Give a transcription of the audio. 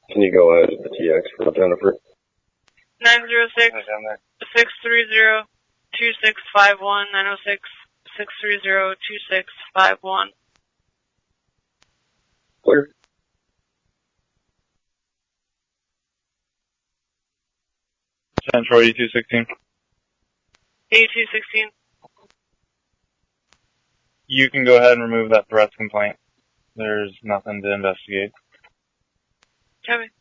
Can you go ahead with the TX for Jennifer? 906-630-2651, 906-630-2651. Clear. Central 8216. 8216. You can go ahead and remove that threats complaint. There's nothing to investigate. Copy.